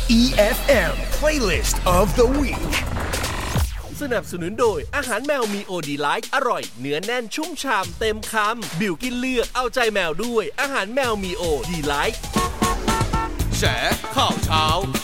EFM Playlist of the Week สนับสนุนโดยอาหารแมวมีโอดีไลท์อร่อยเนื้อแน่นชุ่มฉ่ำเต็มคำบิวกินเลือกเอาใจแมวด้วยอาหารแมวมีโอดีไลท์แฉข่าวเช้า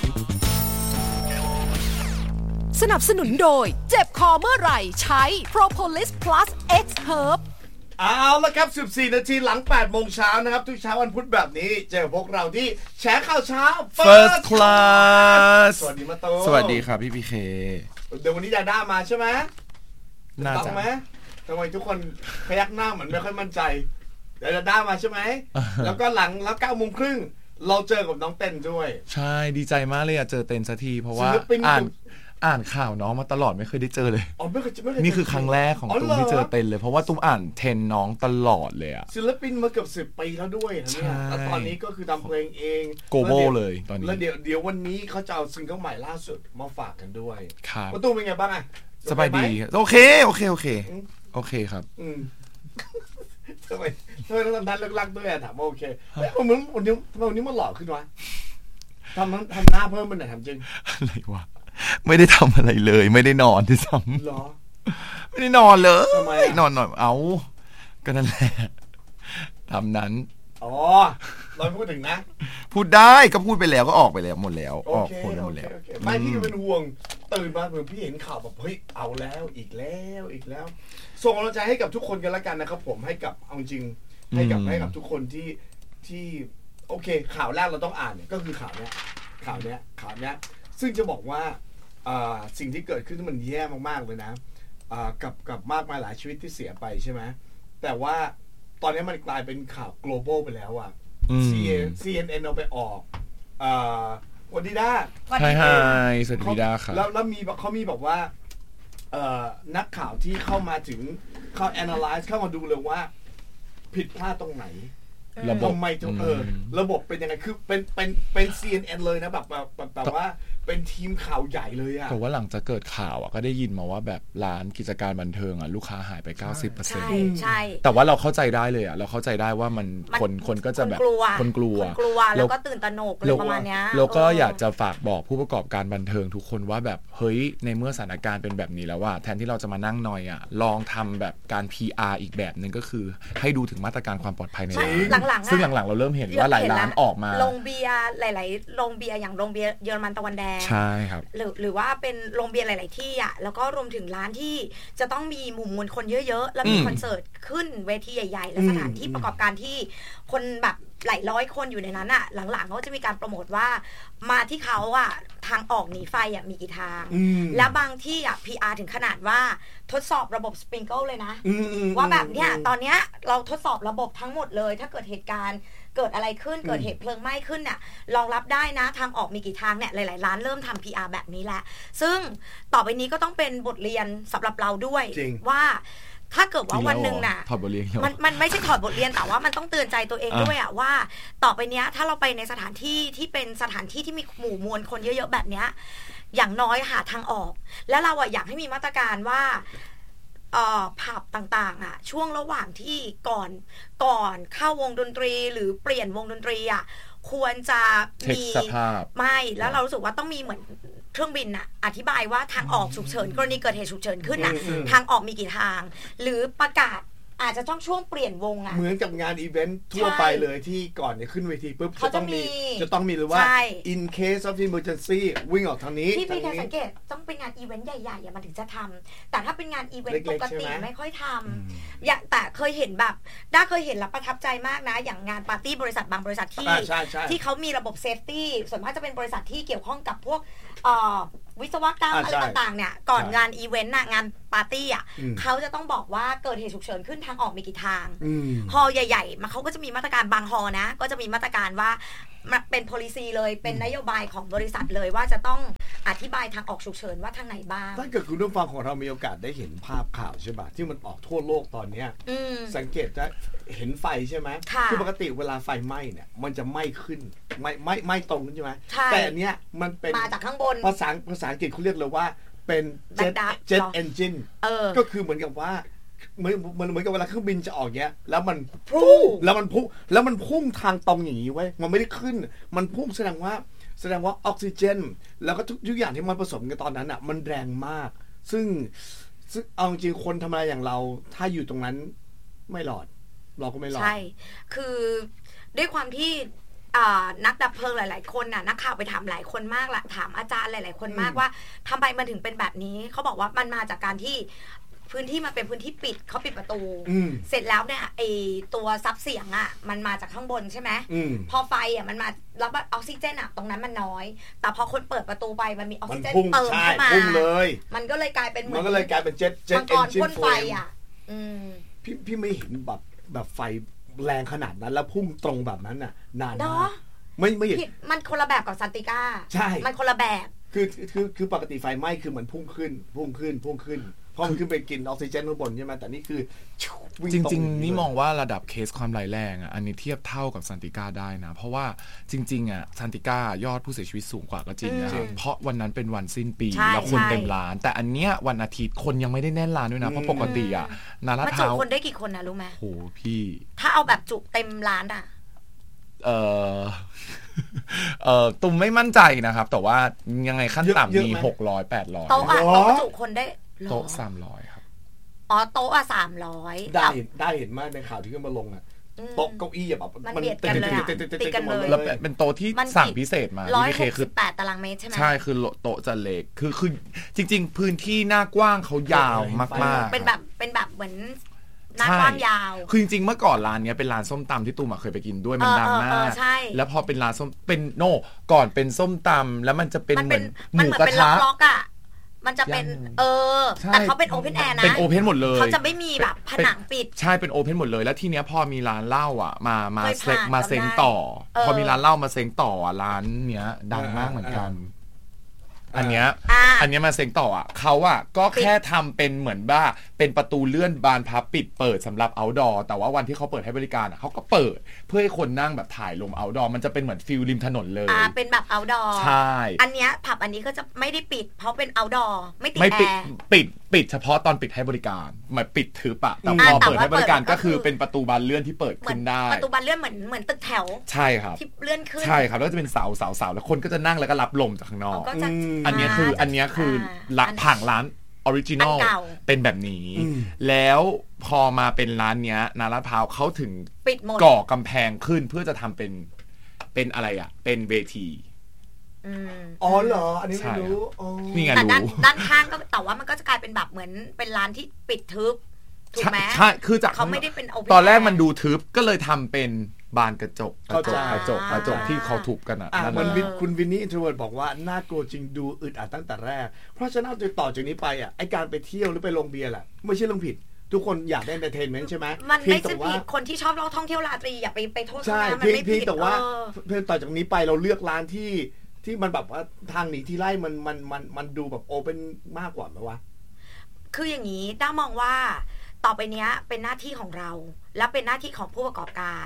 สนับสนุนโดยเจ็บคอเมื่อไหร่ใช้ Propolis Plus X Herb เอาละครับ14 นาทีหลัง 8 โมงเช้านะครับทุกเช้าวันพุธแบบนี้เจอพวกเราที่แชร์ข่าวเช้า First Class สวัสดีมาโตสวัสดีครับพี่พีเคเดี๋ยววันนี้ดาด้ามาใช่ไหมน่าจะไหมทำไมทุกคนพยักหน้าเหมือนไม่ค่อยมั่นใจเดี๋ยวดาด้ามาใช่ไหม แล้วก็หลังแล้ว 9 โมงครึ่งเราเจอกับน้องเต้นด้วยใช่ดีใจมากเลยอะเจอเต้นสักทีเพราะว่าอ่านข่าวน้องมาตลอดไม่เคยได้เจอเลยนี่คือครั้งแรกของตุ้มที่เจอเต้นเลยเพราะว่าตุ้มอ่านเทรนน้องตลอดเลยอะศิลปินมาเกือบ10 ปีแล้วด้วยนะเนี่ยแล้วตอนนี้ก็คือทำเพลงเองโกโบเลยตอนนี้แล้วเดี๋ยววันนี้เขาจะเอาซิงเกิลใหม่ล่าสุดมาฝากกันด้วยครับตุ้มเป็นไงบ้างอะสบายดีโอเคครับทำไมต้องทำท่าเลิกๆด้วยอะถามว่าโอเควันนี้มันหล่อขึ้นวะทำหน้าเพิ่มมันหน่อยถามจริงอะไรวะไม่ได้ทำอะไรเลยไม่ได้นอนที่ซ้ำหรอไม่ได้นอนเลยทำไมนอนหน่อยเอาก็นั่นแหละทำนั้นอ๋อเราพูดถึงนะพูดได้ก็พูดไปแล้วก็ออกไปแล้วหมดแล้วออกคนหมดแล้วไม่พี่เป็นห่วงตื่นมาเหมือนพี่เห็นข่าวแบบเฮ้ยเอาแล้วอีกแล้วส่งกำลังใจให้กับทุกคนกันละกันนะครับผมให้กับเอาจริงให้กับทุกคนที่โอเคข่าวแรกเราต้องอ่านเนี่ยก็คือข่าวเนี้ยซึ่งจะบอกว่าสิ่งที่เกิดขึ้นมันแย่มากๆเลยนะกับมากมายหลายชีวิตที่เสียไปใช่ไหมแต่ว่าตอนนี้มันกลายเป็นข่าว global ไปแล้วอ่ะ CNN เอาไปออกวันดีด้าใช่สวัสดีด้าครับแล้วเขามีบอกว่านักข่าวที่เข้ามาถึงเขา analyze เข้ามาดูเลยว่าผิดพลาดตรงไหนระบบไม่ระบบเป็นยังไงคือเป็น CNN เลยนะแบบว่าเป็นทีมข่าวใหญ่เลยอะแต่ว่าหลังจากเกิดข่าวอะก็ได้ยินมาว่าแบบร้านกิจการบันเทิงอะลูกค้าหายไป 90% ใช่แต่ว่าเราเข้าใจได้เลยอะเราเข้าใจได้ว่ามันคนก็จะแบบคนกลัวแล้วก็ตื่นตระหนกเลยประมาณนี้แล้วก็อยากจะฝากบอกผู้ประกอบการบันเทิงทุกคนว่าแบบเฮ้ยในเมื่อสถานการณ์เป็นแบบนี้แล้วว่าแทนที่เราจะมานั่งนอยอะลองทำแบบการ PR อีกแบบนึงก็คือให้ดูถึงมาตรการความปลอดภัยในร้านซึ่งหลังๆเราเริ่มเห็นว่าหลายร้านออกมาโรงเบียร์หลายๆโรงเบียร์อย่างโรงเบียร์เยอรมันตะวันแดงใช่ครับหรือว่าเป็นโรงเบียร์หลายๆที่อ่ะแล้วก็รวมถึงร้านที่จะต้องมีหมู่มวลคนเยอะๆแล้วมีคอนเสิร์ตขึ้นเวทีใหญ่ๆและสถานที่ประกอบการที่คนแบบหลายร้อยคนอยู่ในนั้นอ่ะหลังๆเขาจะมีการโปรโมทว่ามาที่เขาอ่ะทางออกหนีไฟอ่ะมีกี่ทางแล้วบางที่อ่ะ PR ถึงขนาดว่าทดสอบระบบสปริงเกิลเลยนะว่าแบบเนี้ยตอนเนี้ยเราทดสอบระบบทั้งหมดเลยถ้าเกิดเหตุการณ์เกิดอะไรขึ้นเกิดเหตุเพลิงไหม้ขึ้นเนี่ยรองรับได้นะทางออกมีกี่ทางเนี่ยหลายๆร้านเริ่มทำ PR แบบนี้แหละซึ่งต่อไปนี้ก็ต้องเป็นบทเรียนสำหรับเราด้วยว่าถ้าเกิดว่าวันหนึ่งน่ะถอดบทเรียนมันไม่ใช่ถอดบทเรียนแต่ว่ามันต้องเตือนใจตัวเองด้วยอะว่าต่อไปเนี้ยถ้าเราไปในสถานที่ที่เป็นสถานที่ที่มีหมู่มวลคนเยอะๆแบบเนี้ยอย่างน้อยหาทางออกและเราอะอยากให้มีมาตรการว่าผับต่างๆอ่ะช่วงระหว่างที่ก่อนเข้าวงดนตรีหรือเปลี่ยนวงดนตรีอ่ะควรจะมีไม่แล้วเรารู้สึกว่าต้องมีเหมือนเครื่องบินน่ะอธิบายว่าทางออกฉุกเฉินกรณีเกิดเหตุฉุกเฉินขึ้นน่ะทางออกมีกี่ทางหรือประกาศอาจจะต้องช่วงเปลี่ยนวงอ่ะเหมือนกับงานอีเวนต์ทั่วไปเลยที่ก่อนจะขึ้นเวทีปุ๊บจะต้องมีหรือว่า in case of emergency วิ่งออกทางนี้ที่พี่แค่สังเกตต้องเป็นงานอีเวนต์ใหญ่ๆมันถึงจะทำแต่ถ้าเป็นงานอีเวนต์ปกติไม่ค่อยทำอย่างแต่เคยเห็นแบบด้าเคยเห็นแล้วประทับใจมากนะอย่างงานปาร์ตี้บริษัทบางบริษัทที่เขามีระบบเซฟตี้ส่วนมากจะเป็นบริษัทที่เกี่ยวข้องกับพวกวิศวกรรมอะไรต่างๆเนี่ยก่อนงานอีเวนต์น่ะงานปาร์ตี้อ่ะเขาจะต้องบอกว่าเกิดเหตุฉุกเฉินขึ้นทางออกมีกี่ทางฮอลล์ใหญ่ๆมาเขาก็จะมีมาตรการบางฮอลล์นะก็จะมีมาตรการว่าเป็น policy เลยเป็นนโยบายของบริษัทเลยว่าจะต้องอธิบายทางออกฉุกเฉินว่าทางไหนบ้างถ้าเกิดคุณผู้ฟังของเรามีโอกาสได้เห็นภาพข่าวใช่ป่ะที่มันออกทั่วโลกตอนนี้สังเกตจะเห็นไฟใช่ไหมคือปกติเวลาไฟไหม้เนี่ยมันจะไหม้ขึ้นไม่ตรงใช่ไหมแต่อันเนี้ยมันเป็นมาจากข้างบนภาษาอังกฤษเขาเรียกเลยว่าเป็น jet engine ก็คือเหมือนกับว่าเหมือนกับเวลาเครื่องบินจะออกเงี้ยแล้วมันพุ่งแล้วมันพุ่งทางตรงอย่างนี้ไว้มันไม่ได้ขึ้นมันพุ่งแสดงว่าออกซิเจนแล้วก็ทุกอย่างที่มันผสมกันตอนนั้นอ่ะมันแรงมากซึ่งเอาจริงคนธรรมดาอย่างเราถ้าอยู่ตรงนั้นไม่รอดเราก็ไม่รอดใช่คือด้วยความที่นักดับเพลิงหลายๆคนน่ะนักข่าวไปถามหลายคนมากละถามอาจารย์หลายๆคนมากว่าทำไมมันถึงเป็นแบบนี้เขาบอกว่ามันมาจากการที่พื้นที่มันเป็นพื้นที่ปิดเขาปิดประตูเสร็จแล้วเนี่ยไอตัวซับเสียงอ่ะมันมาจากข้างบนใช่ไหมพอไฟอ่ะมันมาแล้วออกซิเจนอ่ะตรงนั้นมันน้อยแต่พอคนเปิดประตูไปมันมีออกซิเจนเติมเข้ามามันก็เลยกลายเป็นมันก็เลยกลายเป็นเจ็ตเอนจินไฟอ่ะพี่ไม่เห็นแบบไฟแรงขนาดนั้นแล้วพุ่งตรงแบบนั้นน่ะนานมากไม่เห็นมันคนละแบบกับซันติก้าใช่มันคนละแบบคือปกติไฟไหม้คือมันพุ่งขึ้นเพราะมันขึ้นไปกินออกซิเจนข้างบนใช่ไหมแต่นี่คือจริงๆนี่มองว่าระดับเคสความร้ายแรงอ่ะอันนี้เทียบเท่ากับซันติก้าได้นะเพราะว่าจริงๆอ่ะซันติก้ายอดผู้เสียชีวิตสูงกว่าก็จริงนะเพราะวันนั้นเป็นวันสิ้นปีแล้วคนเต็มร้านแต่อันเนี้ยวันอาทิตย์คนยังไม่ได้แน่นร้านด้วยนะเพราะปกติอ่ะนาราเท้าคนได้กี่คนนะรู้ไหมโหพี่ถ้าเอาแบบจุเต็มร้านอ่ะตุ้มไม่มั่นใจนะครับแต่ว่ายังไงขั้นต่ำมี600-800 โต๊ะจุคนได้โต๊ะ300ครับโต๊ะ300 ได้เห็นมากในข่าวที่ขึ้นมาลงอ่ะโต๊ะเก้าอี้แบบมันเบียดกันเลยติดกันเลยแล้วเป็นโต๊ะที่สั่งพิเศษมา 168 ตารางเมตรใช่ไหมใช่คือโต๊ะจะเล็กคือจริงๆพื้นที่หน้ากว้างเขายาวมากๆเป็นแบบเหมืมือนหน้ากว้างยาวคือจริงๆเมื่อก่อนร้านนี้เป็นร้านส้มตำที่ตูมเคยไปกินด้วยมันดังมากแล้วพอเป็นร้านส้มก่อนเป็นส้มตำแล้วมันจะเป็นเหมือนหมูกระทะมันจะเป็นแต่เขาเป็นโอเพนแอร์นะเป็นโอเพนหมดเลยเขาจะไม่มีแบบผนังปิดใช่เป็นโอเพนหมดเลยแล้วทีเนี้ยพอมีร้านเหล้าอ่ะมาเซ็งต่อพอมีร้านเหล้ามาเซ็งต่อร้านเนี้ยดังมากเหมือนกันอันเนี้ยมาเซ็งต่ออ่ะเขาอ่ะก็แค่ทำเป็นเหมือนว่าเป็นประตูเลื่อนบานพับปิดเปิดสำหรับ outdoor แต่ว่าวันที่เขาเปิดให้บริการอ่ะเขาก็เปิดเพื่อให้คนนั่งแบบถ่ายลม outdoor มันจะเป็นเหมือนฟิลริมถนนเลยเป็นแบบ outdoor ใช่อันเนี้ยผับอันนี้ก็จะไม่ได้ปิดเพราะเป็น outdoor ไม่ติดแอร์ปิดเฉพาะตอนปิดให้บริการหมายปิดทึบอะแต่พอเปิดให้บริการก็คือเป็นประตูบานเลื่อนที่เปิดขึ้นได้ประตูบานเลื่อนเหมือนตึกแถวใช่ครับที่เลื่อนขึ้นใช่ครับแล้วจะเป็นเสาแล้วคนก็จะนั่งแล้วก็รับลมจากข้างนอกอันนี้คือผังร้านออริจินอลเป็นแบบนี้แล้วพอมาเป็นร้านเนี้ยนาลาดพร้าวเขาถึงก่อกำแพงขึ้นเพื่อจะทำเป็นอะไรอะเป็นเวทีอ๋อเหรออันนี้ไม่รู้นี่ไงรู้ด้านข้างก็แต่ว่ามันก็จะกลายเป็นแบบเหมือนเป็นร้านที่ปิดทึบถูกไหมใช่คือจากเขาไม่ได้เป็นตอนแรกมันดูทึบก็เลยทำเป็นบานกระจกที่เขาทุบกันอ่ะมันคุณวินนี่อินโทรเวิร์ตบอกว่าน่ากลัวจริงดูอึดอัดตั้งแต่แรกเพราะฉะนั้นต่อจากนี้ไปอ่ะไอการไปเที่ยวหรือไปลงเบียร์แหละไม่ใช่เรื่องผิดทุกคนอยากได้ entertainment ใช่ไหมมันไม่ใช่ผิดคนที่ชอบท่องเที่ยวราตรีอย่าไปโทษเขานะมันไม่ผิดแต่ว่าต่อจากนี้ไปเราเลือกร้านที่มันแบบว่าทางหนีที่ไล่มันดูแบบโอเพ่นมากกว่าไหมวะคืออย่างนี้ด้ามองว่าต่อไปเนี้ยเป็นหน้าที่ของเราและเป็นหน้าที่ของผู้ประกอบการ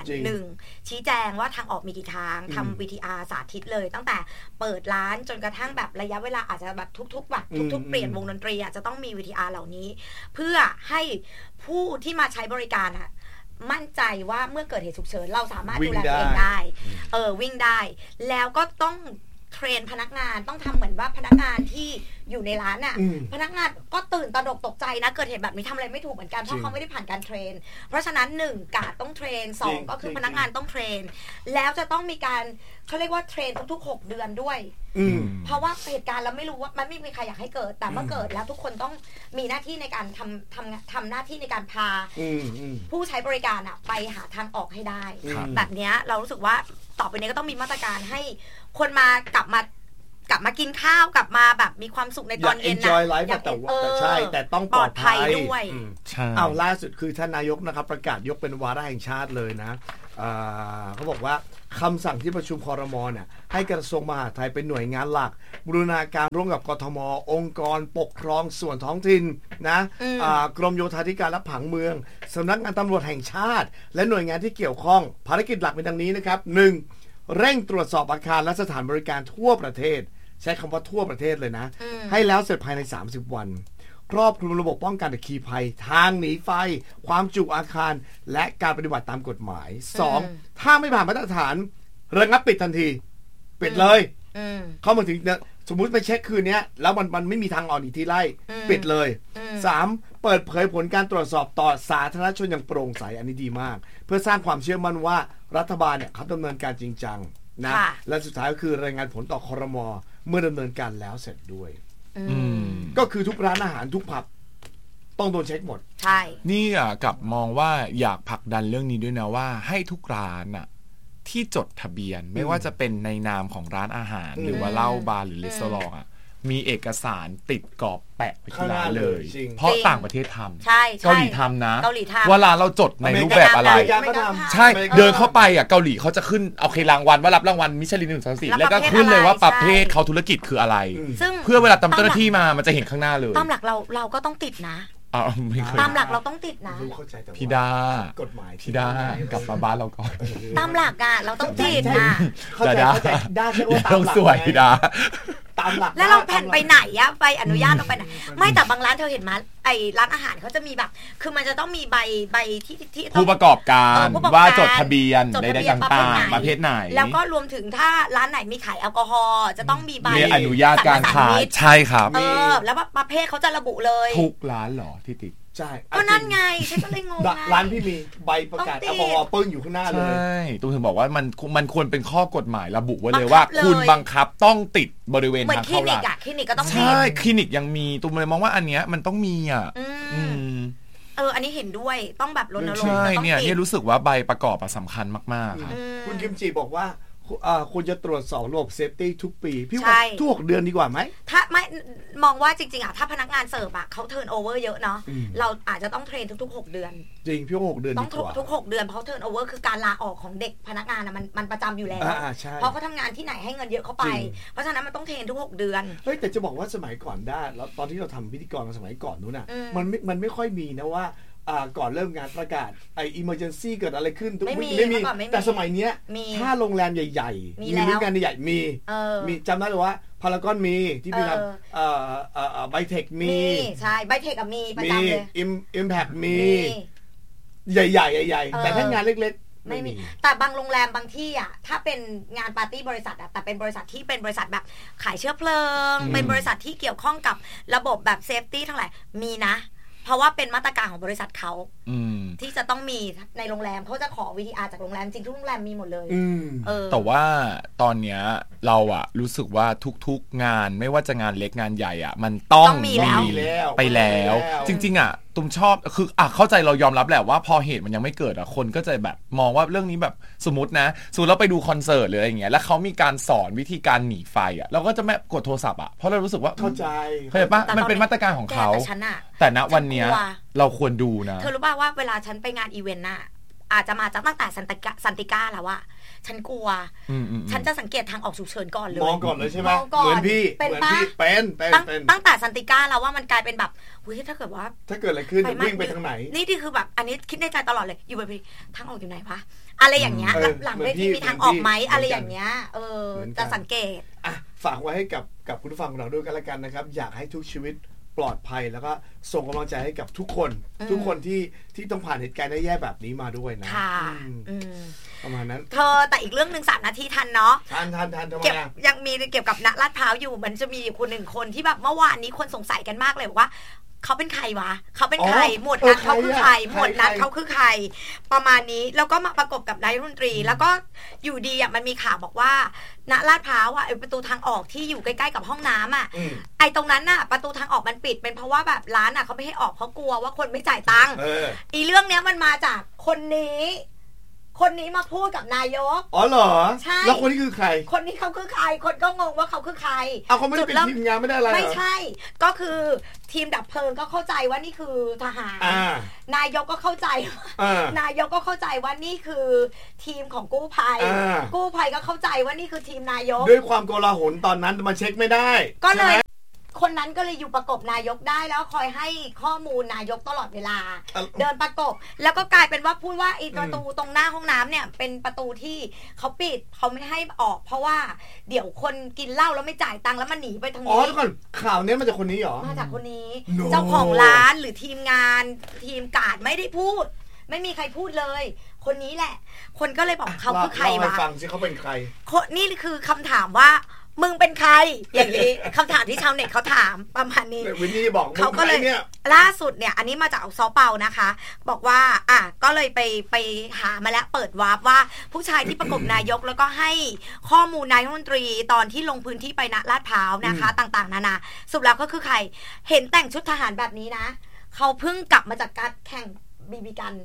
1ชี้แจงว่าทางออกมีกี่ทางทำ VTR สาธิตเลยตั้งแต่เปิดร้านจนกระทั่งแบบระยะเวลาอาจจะแบบทุกเปลี่ยนวงดนตรีอาจจะต้องมี VTR เหล่านี้เพื่อให้ผู้ที่มาใช้บริการอะมั่นใจว่าเมื่อเกิดเหตุฉุกเฉินเราสามารถดูแลตัวเองได้วิ่งได้แล้วก็ต้องเทรนพนักงานต้องทำเหมือนว่าพนักงานที่อยู่ในร้านน่ะพนักงานก็ตื่นตระหนกตกใจนะเกิดเหตุแบบนี้ทำอะไรไม่ถูกเหมือนกันเพราะเขาไม่ได้ผ่านการเทรนเพราะฉะนั้น1กาดต้องเทรน2ก็คือพนักงานต้องเทรนแล้วจะต้องมีการเขาเรียกว่าเทรนทุกๆ6 เดือนด้วยเพราะว่าเหตุการณ์เราไม่รู้ว่ามันไม่มีใครอยากให้เกิดแต่เมื่อเกิดแล้วทุกคนต้องมีหน้าที่ในการทำหน้าที่ในการพาผู้ใช้บริการอ่ะไปหาทางออกให้ได้แบบนี้เรารู้สึกว่าต่อไปนี้ก็ต้องมีมาตรการให้คนกลับมากินข้าวกลับมาแบบมีความสุขในตอนเย็นนะอยากแต่ใช่แต่ต้องปลอดภัยด้วยเอาล่าสุดคือท่านนายกนะครับประกาศยกเป็นวาระแห่งชาติเลยนะเขาบอกว่าคำสั่งที่ประชุมครม.เนี่ยให้กระทรวงมหาดไทยเป็นหน่วยงานหลักบูรณาการร่วมกับกทม.องค์กรปกครองส่วนท้องถิ่นนะกรมโยธาธิการและผังเมืองสำนักงานตำรวจแห่งชาติและหน่วยงานที่เกี่ยวข้องภารกิจหลักเป็นดังนี้นะครับ1เร่งตรวจสอบอาคารและสถานบริการทั่วประเทศใช้คำว่าทั่วประเทศเลยนะให้แล้วเสร็จภายใน30 วันครอบคลุมระบบป้องกันอัคคีภัยทางหนีไฟความจุอาคารและการปฏิบัติตามกฎหมาย 2. ถ้าไม่ผ่านมาตรฐานระงับปิดทันทีปิดเลยเข้ามาถึงสมมุติไปเช็คคืนนี้แล้วมันไม่มีทางออกอีกทีไล่ปิดเลย 3. เปิดเผยผลการตรวจสอบต่อสาธารณชนอย่างโปร่งใสอันนี้ดีมากเพื่อสร้างความเชื่อมั่นว่ารัฐบาลเนี่ยเขาดำเนินการจริงจังนะและสุดท้ายก็คือรายงานผลต่อครม.เมื่อดำเนินการแล้วเสร็จด้วยก็คือทุกร้านอาหารทุกผับต้องโดนเช็คหมดใช่นี่กับมองว่าอยากผลักดันเรื่องนี้ด้วยนะว่าให้ทุกร้านที่จดทะเบียนไม่ว่าจะเป็นในนามของร้านอาหารหรือว่าเหล้าบาร์หรือรีสอร์ทมีเอกสารติดกรอบแปะไปที่ร้านเลยเพราะต่างประเทศทำเกาหลีทำนะว่าร้านเราจดในรูปแบบอะไรใช่เดินเข้าไปเกาหลีเขาจะขึ้นโอเครางวัลว่ารับรางวัลมิชลิน1 2 4แล้วก็ขึ้นเลยว่าประเภทเขาธุรกิจคืออะไรเพื่อเวลาเจ้าหน้าที่มามันจะเห็นข้างหน้าเลยตามหลักเราก็ต้องติดนะตามหลักเราต้องติดนะพี่ดากฎหมายพี่ดากลับมาบ้านเราก่อนตามหลักเราต้องติดนะได้ใช่ว่าต้องสวยพี่ดาตามหลักแล้วเราแผ่นไปไหนไปอนุญาตเราไปไหนไม่แต่บางร้านเธอเห็นมั้ยไอ้ร้านอาหารเขาจะมีแบบคือมันจะต้องมีใบที่ผู้ประกอบการว่าจดทะเบียนได้ต่างๆประเภทไหนแล้วก็รวมถึงถ้าร้านไหนมีขายแอลกอฮอล์จะต้องมีใบอนุญาตการขายใช่ครับแล้วประเภทเขาจะระบุเลยทุกร้านหรอที่ติดใช่ก็นั่นไงฉันก็เลยงงร้านพี่มีใบประกาศแอลกอฮอล์ปึ้งอยู่ข้างหน้าเลยใช่ตูถึงบอกว่ามันควรเป็นข้อกฎหมายระบุไว้เลยว่าคุณบังคับต้องติดบริเวณทางเข้าร้านคลินิกก็ต้องติดใช่คลินิกยังมีตูเลยมองว่าอันเนี้ยมันต้องมีอันนี้เห็นด้วยต้องแบบรณรงค์ใช่เนี่ยรู้สึกว่าใบประกอบสำคัญมากๆครับคุณกิมจิบอกว่าควรจะตรวจสอบระบบเซฟตี้ทุกปีพี่ว่าทุก6 เดือนดีกว่าไหมถ้าไม่มองว่าจริงๆถ้าพนักงานเสิร์ฟเขาเทิร์นโอเวอร์เยอะเนาะเราอาจจะต้องเทรนทุกๆ6 เดือนจริงพี่ว่า6 เดือนต้องทุก6 เดือนเพราะเทิร์นโอเวอร์คือการลาออกของเด็กพนักงานมันประจำอยู่แล้วเพราะเขาทำงานที่ไหนให้เงินเยอะเข้าไปเพราะฉะนั้นมันต้องเทรนทุก6 เดือนเฮ้ยแต่จะบอกว่าสมัยก่อนได้แล้วตอนที่เราทำพิธีกรสมัยก่อนนู้นมันไม่ค่อยมีนะว่าก่อนเริ่มงานประกาศemergency เกิดอะไรขึ้นไม่มีแต่สมัยเนี้ยถ้าโรงแรมใหญ่ๆมีฤดูกาลใหญ่ๆมีจำได้เลยว่าพารากอนมีที่ไปทำไบเทคมีใช่ไบเทคมีประจำเลย impact มีใหญ่ๆแต่ถ้างานเล็กๆไม่มีแต่บางโรงแรมบางที่ถ้าเป็นงานปาร์ตี้บริษัทแต่เป็นบริษัทที่เป็นบริษัทแบบขายเชื้อเพลิงเป็นบริษัทที่เกี่ยวข้องกับระบบแบบเซฟตี้ทั้งหลายมีนะเพราะว่าเป็นมาตรการของบริษัทเขาที่จะต้องมีในโรงแรมเขาจะขอ VTR จากโรงแรมจริงทุกโรงแรมมีหมดเลยแต่ว่าตอนเนี้ยเรารู้สึกว่าทุกๆงานไม่ว่าจะงานเล็กงานใหญ่มันต้องมีแล้วไปแล้วจริงๆตุ้มชอบคือเข้าใจเรายอมรับแหละว่าพอเหตุมันยังไม่เกิดคนก็จะแบบมองว่าเรื่องนี้แบบสมมติเราไปดูคอนเสิร์ตหรืออะไรอย่างเงี้ยแล้วเขามีการสอนวิธีการหนีไฟเราก็จะไม่กดโทรศัพท์เพราะเรารู้สึกว่าเข้าใจป่ะมันเป็นมาตรการของเขาแต่ณวันนี้เราควรดูนะเธอรู้ป่ะว่าเวลาฉันไปงานอีเวนต์อาจจะมาจากตั้งแต่ซันติก้าแล้วฉันกลัวฉันจะสังเกตทางออกฉุกเฉินก่อนเลยมองก่อนเลยใช่ไหมเหมือนพี่เป็นตั้งแต่ซันติก้าแล้วว่ามันกลายเป็นแบบถ้าเกิดอะไรขึ้นวิ่งไปทางไหนนี่คือแบบอันนี้คิดในใจตลอดเลยอยู่แบบทางออกอยู่ไหนวะอะไรอย่างเงี้ยหลังเวทีมีทางออกไหมอะไรอย่างเงี้ยจะสังเกตฝากไว้ให้กับคุณผู้ฟังของเราด้วยกันละกันนะครับอยากให้ทุกชีวิตปลอดภัยแล้วก็ส่งกำลังใจให้กับทุกคนที่ต้องผ่านเหตุการณ์แย่ๆแบบนี้มาด้วยนะประมาณนั้นเธอแต่อีกเรื่องนึง3 นาทีทันเนาะทันทำไมยังมีเกี่ยวกับณลาดพร้าวอยู่มันจะมีคน1 คนที่แบบเมื่อวานนี้คนสงสัยกันมากเลยว่าเขาเป็นใครวะเขาเป็นใครหมวดนัดเขาคือใครหมวดนัดเขาคือใครประมาณนี้แล้วก็มาประกบกับนายรัฐมนตรีแล้วก็อยู่ดีมันมีข่าวบอกว่าณลาดพร้าวประตูทางออกที่อยู่ใกล้ๆกับห้องน้ำไอ้ตรงนั้นประตูทางออกมันปิดเป็นเพราะว่าแบบร้านเขาไม่ให้ออกเพราะกลัวว่าคนไม่จ่ายตังค์อีเรื่องเนี้ยมันมาจากคนนี้มาพูดกับนายกอ๋อเหรอใช่แล้วคนนี้คือใครคนนี้เขาคือใครคนก็งงว่าเขาคือใครเขาไม่ได้เป็นทีมงานไม่ได้อะไรไม่ใช่ก็คือทีมดับเพลิงก็เข้าใจว่านี่คือทหารนายกก็เข้าใจนายกก็เข้าใจว่านี่คือทีมของกู้ภัยก็เข้าใจว่านี่คือทีมนายกด้วยความโกลาหลตอนนั้นมาเช็คไม่ได้ก็เลยคนนั้นก็เลยอยู่ประกบนายกได้แล้วคอยให้ข้อมูลนายกตลอดเวลา เดินประกบแล้วก็กลายเป็นว่าพูดว่าไอ้ประตูตรงหน้าห้องน้ำเนี่ยเป็นประตูที่เขาปิดเขาไม่ให้ออกเพราะว่าเดี๋ยวคนกินเหล้าแล้วไม่จ่ายตังค์แล้วมันหนีไปทางนี้ทุกคนข่าวนี้มาจากคนนี้เหรอมาจากคนนี้ เจ้าของร้านหรือทีมงานทีมการ์ดไม่ได้พูดไม่มีใครพูดเลยคนนี้แหละคนก็เลยบอกเขาคือใครวะฟังสิเขาเป็นใครนี่คือคำถามว่ามึงเป็นใครอย่างนี้คำถามที่ชาวเน็ตเขาถามประมาณนี้วินนี่บอกเขาก็เลยล่าสุดเนี่ยอันนี้มาจากซอเปานะคะบอกว่าก็เลยไปหามาแล้วเปิดวาร์ปว่าผู้ชายที่ประกบนายกแล้วก็ให้ข้อมูลนายกรัฐมนตรีตอนที่ลงพื้นที่ไปณลาดพร้าวนะคะต่างๆนานาสรุปแล้วก็คือใครเห็นแต่งชุดทหารแบบนี้นะเขาเพิ่งกลับมาจากการแข่งบีบีกัน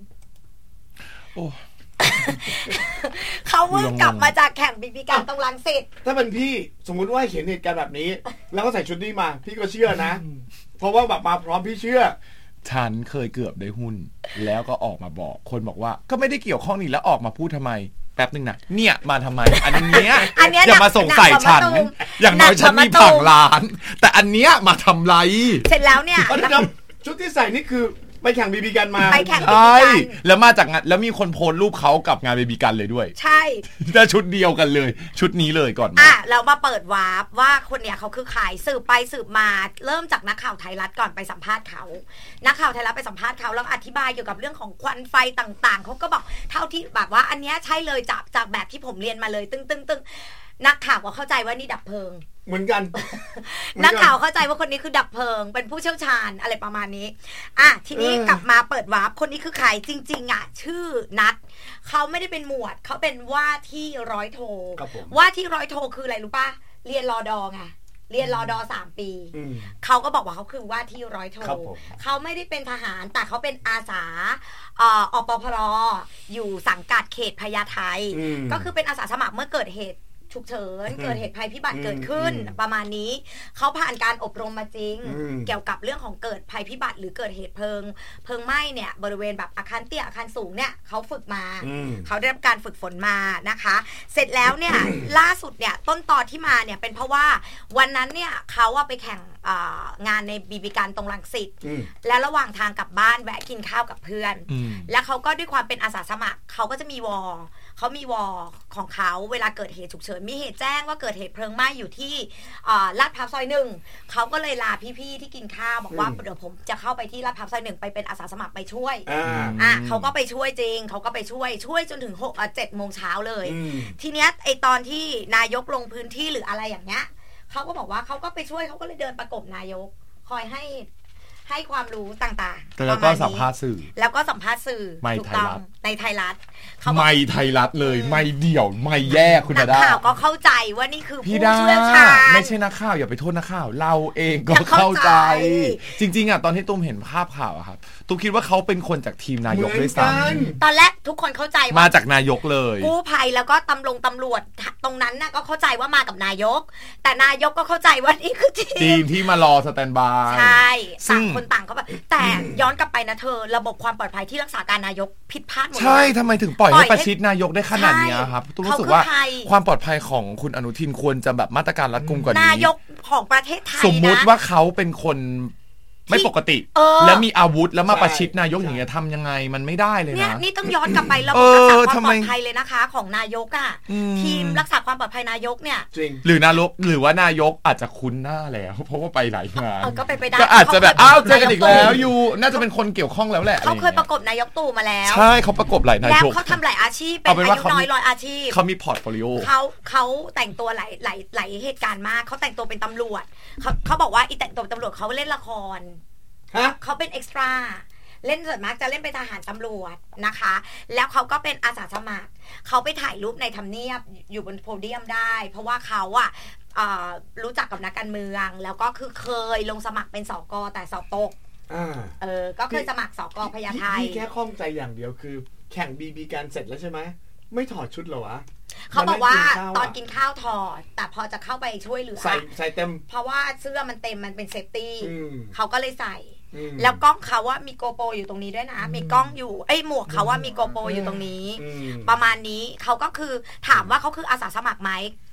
เขาเพิ่งกลับมาจากแข่งบีบีกันตรงรังสิตถ้าเป็นพี่สมมุติว่าเห็นเหตุการณ์แบบนี้แล้วก็ใส่ชุดนี้มาพี่ก็เชื่อนะเพราะว่าแบบมาพร้อมพี่เชื่อฉันเคยเกือบได้หุ้นแล้วก็ออกมาบอกคนบอกว่าก็ไม่ได้เกี่ยวข้องนี่แล้วออกมาพูดทำไมแป๊บนึงนะเนี่ยมาทำไมอันเนี้ยอย่ามาส่งใส่ฉันอย่างน้อยฉันมีผังร้านแต่อันเนี้ยมาทำไรเสร็จแล้วเนี่ยชุดที่ใส่นี่คือไปแข่งบีบีกันมาไปแข่งบีบีกันแล้วมาจากงานแล้วมีคนโพสรูปเขากับงานบีบีกันเลยด้วยใช่แต่ชุดเดียวกันเลยชุดนี้เลยก่อนแล้วมาเปิดวาร์ปว่าคนเนี้ยเขาคือใครสืบไปสืบมาเริ่มจากนักข่าวไทยรัฐก่อนไปสัมภาษณ์เขานักข่าวไทยรัฐไปสัมภาษณ์เขาแล้วอธิบายเกี่ยวกับเรื่องของควันไฟต่างๆเขาก็บอกเท่าที่แบบว่าอันเนี้ยใช่เลยจากแบบที่ผมเรียนมาเลยตึ้งนักข่าวก็เข้าใจว่านี่ดับเพลิงเหมือนกันนักข่าวเข้าใจว่าคนนี้คือดับเพลิงเป็นผู้เชี่ยวชาญอะไรประมาณนี้ทีนี้กลับมาเปิดวาร์ปคนนี้คือใครจริงๆชื่อนัทเขาไม่ได้เป็นหมวดเขาเป็นว่าที่ร้อยโทว่าที่ร้อยโทคืออะไรรู้ป่ะเรียนรอดอไงเรียนรอดอ3 ปีเขาก็บอกว่าเขาคือว่าที่ร้อยโทเขาไม่ได้เป็นทหารแต่เขาเป็นอาสาอปพลอยู่สังกัดเขตพญาไทก็คือเป็นอาสาสมัครเมื่อเกิดเหตุฉุกเฉินเกิดเหตุภัยพิบัติเกิดขึ้นประมาณนี้เขาผ่านการอบรมมาจริงเกี่ยวกับเรื่องของเกิดภัยพิบัติหรือเกิดเหตุเพลิงไหม้เนี่ยบริเวณแบบอาคารเตี้ยอาคารสูงเนี่ยเขาฝึกมาเขาได้รับการฝึกฝนมานะคะเสร็จแล้วเนี่ยล่าสุดเนี่ยต้นตอที่มาเนี่ยเป็นเพราะว่าวันนั้นเนี่ยเขาไปแข่งงานในบีบีกันตรงรังสิตและระหว่างทางกลับบ้านแวะกินข้าวกับเพื่อนแล้วเขาก็ด้วยความเป็นอาสาสมัครเขาก็จะมีเขามีวอลของเขาเวลาเกิดเหตุฉุกเฉินมีเหตุแจ้งว่าเกิดเหตุเพลิงไหม้อยู่ที่ลาดพร้าวซอย1เขาก็เลยลาพี่ๆที่กินข้าวบอกว่าเดี๋ยวผมจะเข้าไปที่ลาดพร้าวซอย1ไปเป็นอาสาสมัครไปช่วยเขาก็ไปช่วยจริงเขาก็ไปช่วยจนถึง7 โมงเช้าเลยทีเนี้ยไอตอนที่นายกลงพื้นที่หรืออะไรอย่างเงี้ยเขาก็บอกว่าเขาก็ไปช่วยเขาก็เลยเดินประกบนายกคอยให้ความรู้ต่างๆแล้วก็สัมภาษณ์สื่อถูกต้องในไทยรัฐไม่ไทยรัฐเลยไม่เดี่ยวไม่แยกคุณดานักข่าวก็เข้าใจว่านี่คือผู้เชี่ยวชาญไม่ใช่นักข่าวอย่าไปโทษนักข่าวเราเองก็เข้าใจจริงๆตอนที่ตุ้มเห็นภาพข่าวครับตุ้มคิดว่าเขาเป็นคนจากทีมนายกด้วยซ้ำตอนแรกทุกคนเข้าใจมาจากนายกเลยกู้ภัยแล้วก็ตำรวจตรงนั้นน่ะก็เข้าใจว่ามากับนายกแต่นายกก็เข้าใจว่านี่คือทีมที่มารอสแตนบายใช่ต่างคนต่างก็แบบแต่ย้อนกลับไปนะเธอระบบความปลอดภัยที่รักษาการนายกผิดพลาดหมดใช่ทำไมถึงปล่อยให้ประชิดนายกได้ขนาดนี้ครับตุ้มรู้สึกว่าความปลอดภัยของคุณอนุทินควรจะแบบมาตรการรัดกุมกว่านี้นายกของประเทศไทยนะสมมุติว่าเขาเป็นคนไม่ปกติแล้วมีอาวุธแล้วมาประชิดนายกอย่างเงี้ยทำยังไงมันไม่ได้เลยนะนี่ต้องย้อนกลับไประบบรักษาความปลอดภัยเลยนะคะของนายกทีมรักษาความปลอดภัยนายกเนี่ยหรือนว่านายกอาจจะคุ้นหน้าแล้วเพราะว่าไปหลายงานก็ไปได้ก็อาจจะแบบเจอกันอีกแล้วอยู่น่าจะเป็นคนเกี่ยวข้องแล้วแหละเขาเคยประกบนายกตู่มาแล้วใช่เขาประกบหลายนายกแล้วเขาทำหลายอาชีพเป็นอายุน้อย100 อาชีพเขามีพอร์ตโฟลิโอเขาแต่งตัวหลายเหตุการณ์มากเขาแต่งตัวเป็นตำรวจเขาบอกว่าอีแต่งตัวเป็นตำรวจเขาเล่นละครเขาเป็นเอ็กซ์ตร้าเล่นส่วนมากจะเล่นเป็นทหารตำรวจนะคะแล้วเขาก็เป็นอาสาสมัครเขาไปถ่ายรูปในทำเนียบอยู่บนโพเดียมได้เพราะว่าเขารู้จักกับนักการเมืองแล้วก็คือเคยลงสมัครเป็นสก.แต่สอบตกก็เคยสมัครสก.พญาไทแค่ข้องใจอย่างเดียวคือแข่งบีบีกันเสร็จแล้วใช่ไหมไม่ถอดชุดเหรอวะเขาบอกว่าตอนกินข้าวถอดแต่พอจะเข้าไปช่วยเหลือใส่เต็มเพราะว่าเสื้อมันเต็มมันเป็นเซฟตี้เขาก็เลยใส่แล้วกล้องเขาว่ามีโกโปรอยู่ตรงนี้ด้วยนะมีกล้องอยู่หมวกเขาว่ามีโกโปรอยู่ตรงนี้ประมาณนี้เขาก็คือถามว่าเขาคืออาสาสมัครไหม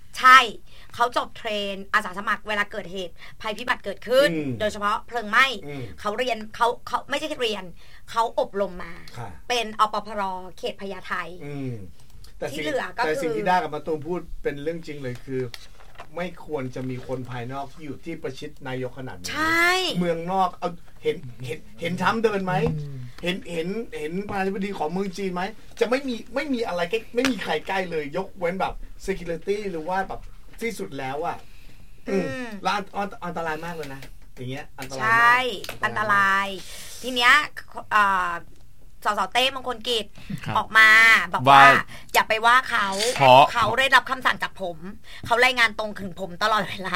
ใช่เขาจบเทรนอาสาสมัครเวลาเกิดเหตุภัยพิบัติเกิดขึ้นโดยเฉพาะเพลิงไหม้เขาเรียนเขาไม่ใช่เรียนเขาอบรมมาเป็นอปพรเขตพญาไทที่เหลือก็คือแต่สิ่งที่ได้กับมาตูมพูดเป็นเรื่องจริงเลยคือไม่ควรจะมีคนภายนอกที่อยู่ที่ประชิดนายกขนาดนี้ใช่เมืองนอกเอาเห็นทำเดินไหมเห็นประธานาธิบดีของเมืองจีนไหมจะไม่มีอะไรไม่มีใครใกล้เลยยกเว้นแบบ security หรือว่าแบบที่สุดแล้วอ่ะแล้วอันตรายมากเลยนะอย่างเงี้ยอันตรายมากใช่อันตรายทีเนี้ยสสเต้มงคลกิจออกมาบอกว่าอย่าไปว่าเขาได้รับคำสั่งจากผมเขารายงานตรงถึงผมตลอดเวลา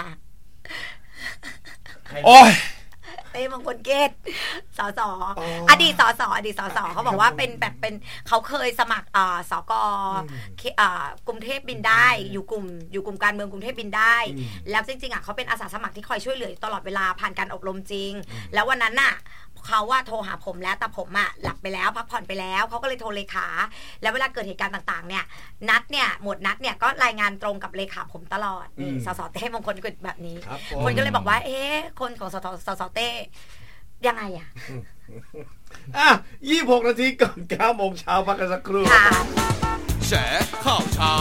โอ้ยเต้มงคลกิจสสอดีตสสเขาบอกว่าเป็นแบบเป็นเขาเคยสมัครสกกรุงเทพบินได้อยู่กลุ่มการเมืองกรุงเทพบินได้แล้วจริงๆเขาเป็นอาสาสมัครที่คอยช่วยเหลือตลอดเวลาผ่านการอบรมจริงแล้ววันนั้นน่ะเขาว่าโทรหาผมแล้วแต่ผมหลับไปแล้วพักผ่อนไปแล้วเขาก็เลยโทรเลขาแล้วเวลาเกิดเหตุการณ์ต่างๆเนี่ยหมวดนัดเนี่ยก็รายงานตรงกับเลขาผมตลอดนี่สสเต้มงคลกิจแบบนี้คนก็เลยบอกว่าคนของสสเต้ยังไง 26 นาทีก่อน 9 โมงเช้าพักกันสักครู่แฉข่าวเช้า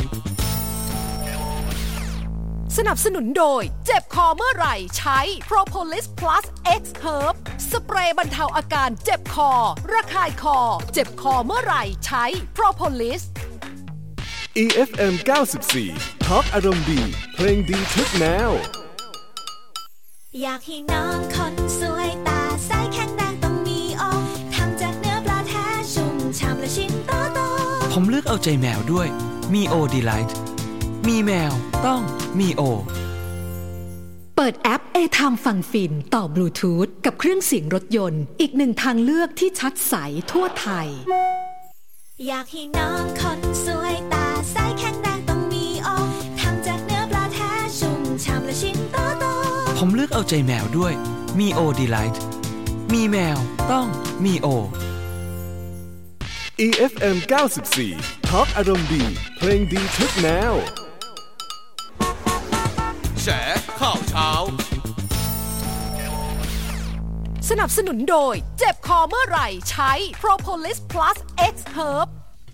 สนับสนุนโดยเจ็บคอเมื่อไหร่ใช้ Propolis Plus X Herb สเปรย์บรรเทาอาการเจ็บคอระคายคอเจ็บคอเมื่อไหร่ใช้ Propolis EFM 94 Talk อารมณ์ดีเพลงดีทุกแนวอยากให้น้องคนสวยตาใสแข็งแรงต้องมีโอทำจากเนื้อปลาแท้ชุ่มฉ่ำและชิ้นโตๆผมเลือกเอาใจแมวด้วยมีโอดีไลท์มีแมวต้องมีโอเปิดแอป A-Time ฟังฟินต่อบลูทูธกับเครื่องเสียงรถยนต์อีกหนึ่งทางเลือกที่ชัดใสทั่วไทยอยากให้น้องคนสวยตาใสแข็งแรงต้องมีโอทำจากเนื้อปลาแท้ชุ่มฉ่ำและชิ้นโตๆผมเลือกเอาใจแมวด้วยมีโอดีไลท์มีแมวต้องมีโอ EFM 94 Talk อารมณ์ดีเพลงดีทุกแนวแฉข่าวเช้าสนับสนุนโดยเจ็บคอเมื่อไหร่ใช้ Propolis Plus X Herb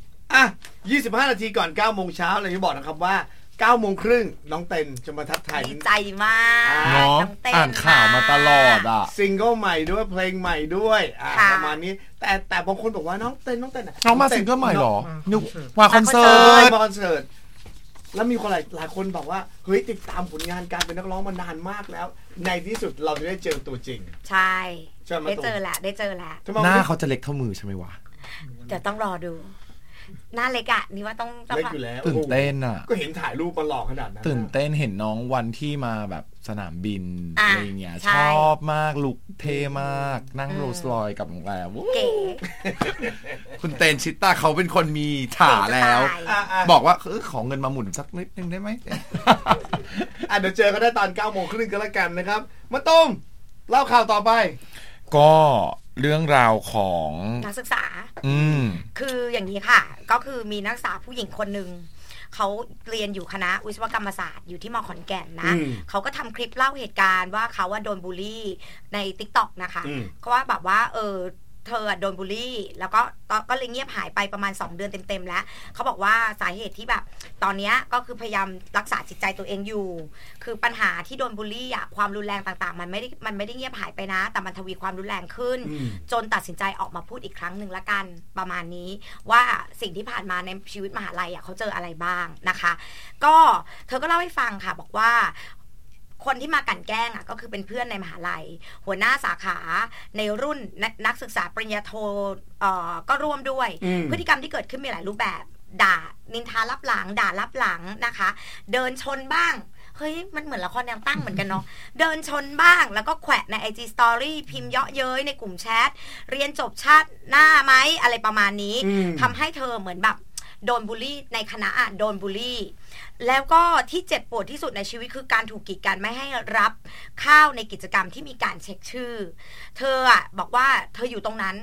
25 นาทีก่อน 9 โมงเช้าเลยที่บอกนะครับว่า 9 โมงครึ่งน้องเต็นจะมาทักทายดีใจมากน้องอ่านข่าวมาตลอดซิงเกิลใหม่ด้วยเพลงใหม่ด้วยประมาณนี้แต่บางคนบอกว่าน้องเต็นน้องมาซิงเกิลใหม่หรอนึกว่าคอนเสิร์ตแล้วมีคนหลายคนบอกว่าเฮ้ยติดตามผลงานการเป็นนักร้องมานานมากแล้วในที่สุดเราจะได้เจอตัวจริงใช่ได้เจอแหละหน้าเขาจะเล็กเท่ามือใช่ไหมวะเดี๋ยวต้องรอดูหน้าเล็กนี่ว่าต้องเล็กอยู่แล้วตื่นเต้นก็เห็นถ่ายรูปมาหลอกขนาดนั้นตื่นเต้นเห็นน้องวันที่มาแบบสนามบินอะไรเงี้ยชอบมากลุคเท่มากนั่งโรลส์รอยกับโรงแรมเก๋คุณเตนชิต้าเขาเป็นคนมีฐาแล้วบอกว่าขอเงินมาหมุนสักนิดนึงได้ไหมเดี๋ยวเจอกันได้ตอน 9 โมงครึ่งก็แล้วกันนะครับมาตุ้มเล่าข่าวต่อไปก็เรื่องราวของนักศึกษาคืออย่างนี้ค่ะก็คือมีนักศึกษาผู้หญิงคนหนึ่งเขาเรียนอยู่คณะวิศวกรรมศาสตร์อยู่ที่ม.ขอนแก่นนะเขาก็ทำคลิปเล่าเหตุการณ์ว่าเขาว่าโดนบูลลี่ใน TikTok นะคะก็ว่าแบบว่าเธอโดนบูลลี่แล้วก็เลยเงียบหายไปประมาณ2 เดือนเต็มๆแล้วเขาบอกว่าสาเหตุที่แบบตอนนี้ก็คือพยายามรักษาจิตใจตัวเองอยู่คือปัญหาที่โดนบูลลี่ความรุนแรงต่างๆมันไม่ได้เงียบหายไปนะแต่มันทวีความรุนแรงขึ้นจนตัดสินใจออกมาพูดอีกครั้งหนึ่งละกันประมาณนี้ว่าสิ่งที่ผ่านมาในชีวิตมหาลัยเขาเจออะไรบ้างนะคะก็เธอก็เล่าให้ฟังค่ะบอกว่าคนที่มากั่นแกล้งก็คือเป็นเพื่อนในมหาลัยหัวหน้าสาขาในรุ่นนักศึกษาปริญญาโทก็ร่วมด้วยพฤติกรรมที่เกิดขึ้นมีหลายรูปแบบด่านินทาลับหลังด่าลับหลังนะคะเดินชนบ้างเฮ้ยมันเหมือนละครแนวตั้งเหมือนกันเนาะเดินชนบ้างแล้วก็แขวะใน IG Story พิมพ์เยาะเย้ยในกลุ่มแชทเรียนจบชาติหน้าไหมอะไรประมาณนี้ทำให้เธอเหมือนแบบโดนบูลลี่ในคณะโดนบูลลี่แล้วก็ที่เจ็บปวดที่สุดในชีวิตคือการถูกกีดกันไม่ให้รับข้าวในกิจกรรมที่มีการเช็คชื่อเธอบอกว่าเธออยู่ตรงนั้น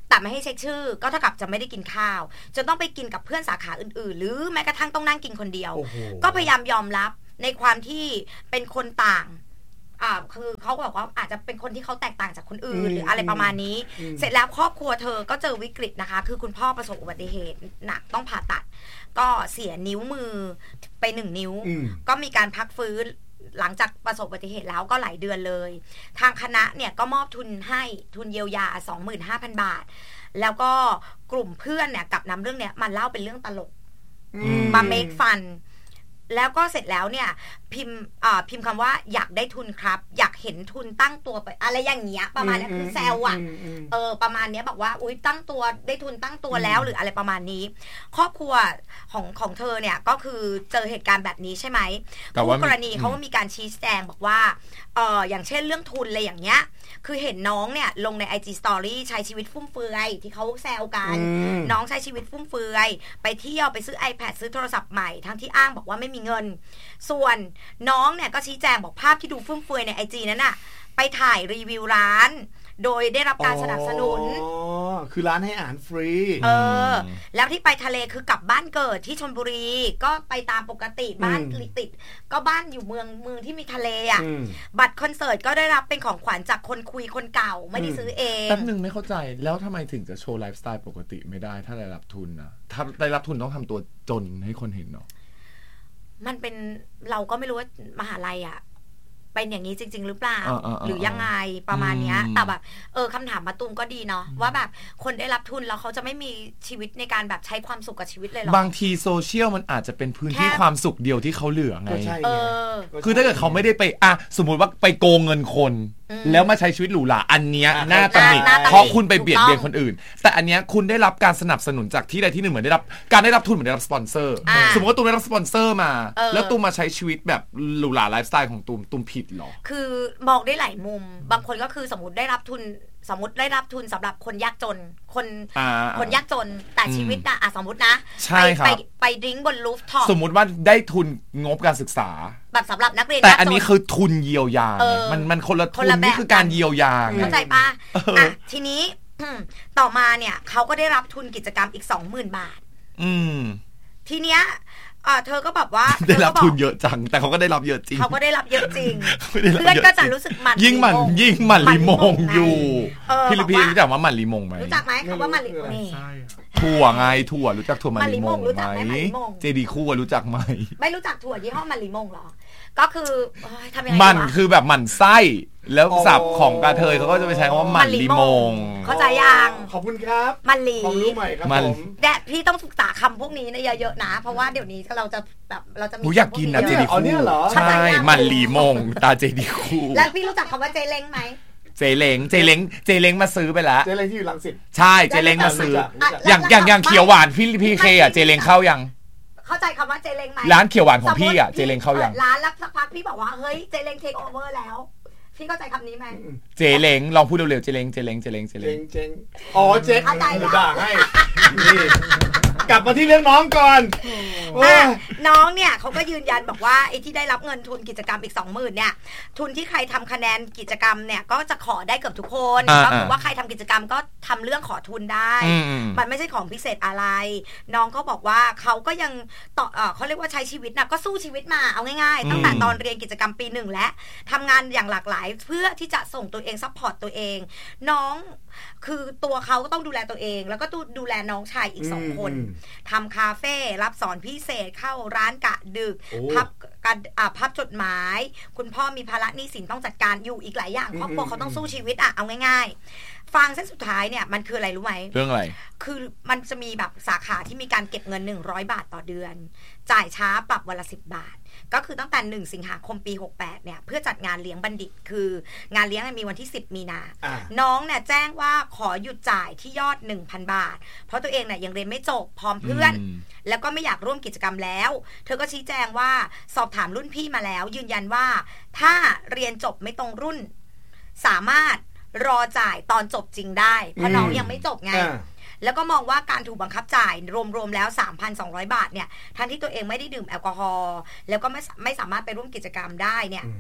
แต่ไม่ให้เช็คชื่อก็เท่ากับจะไม่ได้กินข้าวจนต้องไปกินกับเพื่อนสาขาอื่นๆหรือแม้กระทั่งต้องนั่งกินคนเดียวก็พยายามยอมรับในความที่เป็นคนต่างคือเขาบอกว่าอาจจะเป็นคนที่เขาแตกต่างจากคนอื่นหรืออะไรประมาณนี้เสร็จแล้วครอบครัวเธอก็เจอวิกฤตนะคะคือคุณพ่อประสบอุบัติเหตุหนักต้องผ่าตัดก็เสียนิ้วมือไป1 นิ้วก็มีการพักฟื้นหลังจากประสบอุบัติเหตุแล้วก็หลายเดือนเลยทางคณะเนี่ยก็มอบทุนให้ทุนเยียวยา 25,000 บาทแล้วก็กลุ่มเพื่อนเนี่ยกับนำเรื่องเนี้ยมาเล่าเป็นเรื่องตลกมาเมคฟันแล้วก็เสร็จแล้วเนี่ยพิมพ์คำว่าอยากได้ทุนครับอยากเห็นทุนตั้งตัวไปอะไรอย่างเงี้ยประมาณนี้คือแซวอ่ะประมาณนี้บอกว่าอุ๊ยตั้งตัวได้ทุนตั้งตัวแล้วหรืออะไรประมาณนี้ครอบครัวของเธอเนี่ยก็คือเจอเหตุการณ์แบบนี้ใช่ไหมคู่กรณีเขาก็มีการชี้แจงบอกว่าอย่างเช่นเรื่องทุนอะไรอย่างเงี้ยคือเห็นน้องเนี่ยลงใน IG Story ใช้ชีวิตฟุ่มเฟือยที่เขาแซวกันน้องใช้ชีวิตฟุ่มเฟือยไปเที่ยวไปซื้อ iPad ซื้อโทรศัพท์ใหม่ทั้งที่อ้างบอกว่าไม่มีเงินส่วนน้องเนี่ยก็ชี้แจงบอกภาพที่ดูฟุ่มเฟือยใน IG นั้นน่ะไปถ่ายรีวิวร้านโดยได้รับการสนับสนุนคือร้านให้อาหารฟรีแล้วที่ไปทะเลคือกลับบ้านเกิดที่ชลบุรีก็ไปตามปกติบ้านติดก็บ้านอยู่เมืองที่มีทะเลอ่ะบัตรคอนเสิร์ตก็ได้รับเป็นของขวัญจากคนคุยคนเก่าไม่ได้ซื้อเองแป๊บนึงไม่เข้าใจแล้วทำไมถึงจะโชว์ไลฟ์สไตล์ปกติไม่ได้ถ้าได้รับทุนนะถ้าได้รับทุนต้องทำตัวจนให้คนเห็นเนาะมันเป็นเราก็ไม่รู้ว่ามหาลัยอ่ะเป็นอย่างนี้จริงๆหรือเปล่าหรือยังไงประมาณนี้แต่แบบคำถามมาตูมก็ดีเนาะว่าแบบคนได้รับทุนแล้วเขาจะไม่มีชีวิตในการแบบใช้ความสุขกับชีวิตเลยหรอบางทีโซเชียลมันอาจจะเป็นพื้นที่ความสุขเดียวที่เขาเหลือไงคือถ้าเกิดเขาไม่ได้ไปสมมุติว่าไปโกงเงินคนแล้วมาใช้ชีวิตหรูหราอันเนี้ยน่าตำหนิเพราะคุณไปเบียดเบียนคนอื่นแต่อันเนี้ยคุณได้รับการสนับสนุนจากที่ใดที่หนึ่งเหมือนได้รับการได้รับทุนเหมือนได้รับสปอนเซอร์สมมติว่าตูมได้รับสปอนเซอร์มาแล้วตูมมาใช้ชีวิตแบบหรูหราไลฟ์สไตล์ของตูมผิดหรอคือมองได้หลายมุมบางคนก็คือสมมติได้รับทุนสำหรับคนยากจนคนยากจนแต่ชีวิตนะสมมตินะไปดื่มบนรูฟท็อปสมมติว่าได้ทุนงบการศึกษาแบบสำหรับนักเรียนแต่อันนี้คือทุนเยียวยามันคนละทุนนี่คือการเยียวยาเข้าใจปะทีนี้ต่อมาเนี่ยเขาก็ได้รับทุนกิจกรรมอีก 20,000 บาททีเนี้ยเธอก็แบบว่าได้รับทุนเยอะจังแต่เขาก็ได้รับเยอะจริงเขาก็ได้รับเยอะจริงเพื่อนก็จะรู้สึกมันยิ่งมันลิมงอยู่พี่ลิพีรู้จักว่ามันลิมงไหมรู้จักไหมคำว่ามันลิมงนี่ถั่วไงถั่วรู้จักถั่วมันลิมงไหมเจดีคู่รู้จักไหมไม่รู้จักถั่วยี่ห้อมันลิมงหรอก็คือทำยังไงมันคือแบบมันไส้แล้วศัพท์ของกระเทยเขาก็จะไปใช้คำว่ามันลิมงเข้าใจยังขอบคุณครับมันลีความรู้ใหม่ครับผมแต่พี่ต้องศึกษาคำพวกนี้นะเยอะๆนะเพราะว่าเดี๋ยวนี้เราจะมีอยากกินนะเจดีคู่ใช่มันลิมงตาเจดีคู่แล้วพี่รู้จักคำว่าเจเล้งไหมเจเล้งมาซื้อไปแล้วเจเล้งที่อยู่รังสิตใช่เจเล้งมาซื้ออย่างเขียวหวานพี่เคอ่ะเจเล้งเข้ายังเข้าใจคำว่าเจเล้งไหมร้านเขียวหวานของพี่อ่ะเจเล้งเข้ายังร้านแล้วสักพักพี่บอกว่าเฮ้ยเจเล้งเทคโอเวอร์แล้วพี่เข้าใจคำนี้ไหมเจเล้งลองพูดเร็วๆเจเล้งอ๋อเจ๊ด่าให้นี่กลับมาที่เรื่องน้องก่อนน้องเนี่ยเขาก็ยืนยันบอกว่าไอ้ที่ได้รับเงินทุนกิจกรรมอีก 20,000 เนี่ยทุนที่ใครทำคะแนนกิจกรรมเนี่ยก็จะขอได้เกือบทุกคนก็คือว่าใครทำกิจกรรมก็ทำเรื่องขอทุนได้มันไม่ใช่ของพิเศษอะไรน้องเขาบอกว่าเขาก็ยังต่อเขาเรียกว่าใช้ชีวิตนะก็สู้ชีวิตมาเอาง่ายๆตั้งแต่ตอนเรียนกิจกรรมปี 1และทำงานอย่างหลากหลายเพื่อที่จะส่งตัวเองซัพพอร์ตตัวเองน้องคือตัวเขาก็ต้องดูแลตัวเองแล้วก็ดูแลน้องชายอีก2 คนทำคาเฟ่รับสอนพิเศษเข้าร้านกะดึกพับจดหมายคุณพ่อมีภาระหนี้สินต้องจัดการอยู่อีกหลายอย่างครอบครัวเขาต้องสู้ชีวิตเอาง่ายๆฟังเส้นสุดท้ายเนี่ยมันคืออะไรรู้ไหมเรื่องอะไรคือมันจะมีแบบสาขาที่มีการเก็บเงิน100 บาทต่อเดือนจ่ายช้าปรับวันละ10 บาทก็คือตั้งแต่1 สิงหาคมปี 68เนี่ยเพื่อจัดงานเลี้ยงบัณฑิตคืองานเลี้ยงมีวันที่10 มีนาน้องเนี่ยแจ้งว่าขอหยุดจ่ายที่ยอด 1,000 บาทเพราะตัวเองเนี่ยยังเรียนไม่จบพร้อมเพื่อนแล้วก็ไม่อยากร่วมกิจกรรมแล้วเธอก็ชี้แจงว่าสอบถามรุ่นพี่มาแล้วยืนยันว่าถ้าเรียนจบไม่ตรงรุ่นสามารถรอจ่ายตอนจบจริงได้เพราะน้องยังไม่จบไงแล้วก็มองว่าการถูกบังคับจ่ายรวมๆแล้ว 3,200 บาทเนี่ยทั้งที่ตัวเองไม่ได้ดื่มแอลกอฮอล์แล้วก็ไม่สามารถไปร่วมกิจกรรมได้เนี่ย